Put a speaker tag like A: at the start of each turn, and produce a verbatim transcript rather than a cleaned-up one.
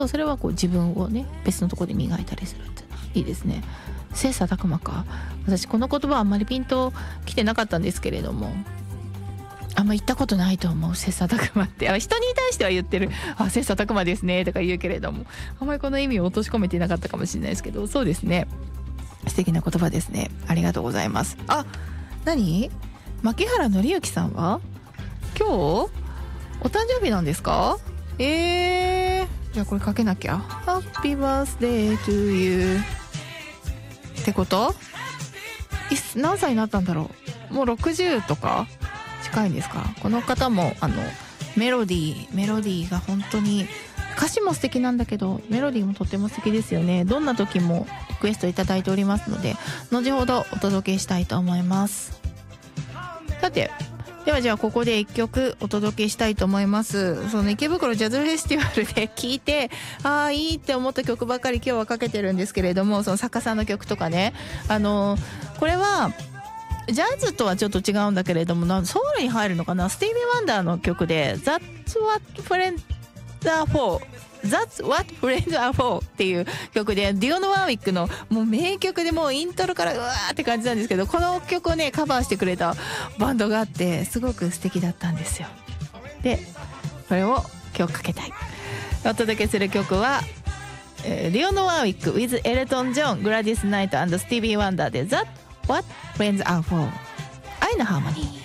A: それはこう自分をね別のところで磨いたりするっていいですね。切磋琢磨か。私この言葉はあんまりピンときてなかったんですけれども、あんま言ったことないと思う。切磋琢磨ってあ人に対しては言ってる、あ切磋琢磨ですねとか言うけれども、あんまりこの意味を落とし込めてなかったかもしれないですけど、そうですね、素敵な言葉ですね。ありがとうございます。あ、何牧原紀之さんは今日お誕生日なんですか？えー、じゃあこれかけなきゃ。Happy birthday to you ってこと？何歳になったんだろう。もうろくじゅうとか近いんですか？この方もあのメロディーメロディーが本当に歌詞も素敵なんだけどメロディーもとても素敵ですよね。どんな時もリクエストいただいておりますので、後ほどお届けしたいと思います。さて、ではじゃあここで一曲お届けしたいと思います。その池袋ジャズフェスティバルで聴いて、ああいいって思った曲ばかり今日はかけてるんですけれども、その作家さんの曲とかね、あのこれはジャズとはちょっと違うんだけれども、ソウルに入るのかな。スティービー・ワンダーの曲で That's what friends are for、That's what friends are for っていう曲で、ディオン・ワーウィックのもう名曲で、もうイントロからうわーって感じなんですけど、この曲をねカバーしてくれたバンドがあってすごく素敵だったんですよ。でこれを今日かけたい。お届けする曲は、えー、ディオン・ワーウィック with エルトン・ジョン、グラディス・ナイト&スティービー・ワンダーで That's what friends are for、 愛のハーモニー。